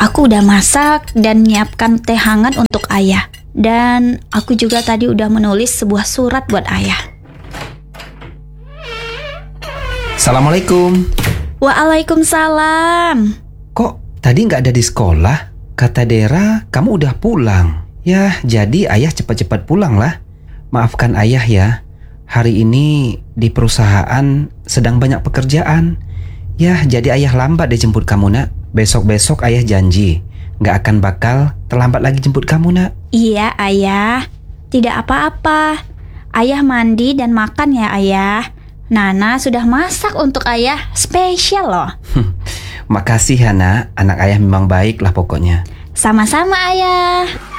Aku udah masak dan nyiapkan teh hangat untuk ayah. Dan aku juga tadi udah menulis sebuah surat buat ayah. Assalamualaikum. Waalaikumsalam. Kok tadi nggak ada di sekolah? Kata Dera, kamu udah pulang. Ya, jadi ayah cepat-cepat pulang lah. Maafkan ayah ya. Hari ini di perusahaan sedang banyak pekerjaan. Ya, jadi ayah lambat deh jemput kamu, nak. Besok-besok ayah janji nggak akan bakal terlambat lagi jemput kamu, nak. Iya, ayah. Tidak apa-apa. Ayah mandi dan makan ya, ayah. Nana sudah masak untuk ayah, spesial loh. Makasih, Hana. Anak ayah memang baik lah pokoknya. Sama-sama, ayah.